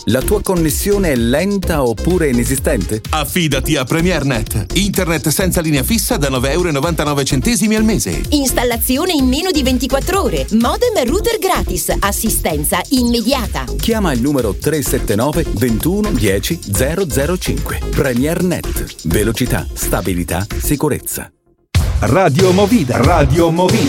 La tua connessione è lenta oppure inesistente? Affidati a PremierNet. Internet senza linea fissa da €9,99 al mese. Installazione in meno di 24 ore. Modem e router gratis. Assistenza immediata. Chiama il numero 379 21 10 005. PremierNet. Velocità, stabilità, sicurezza. Radio Movida.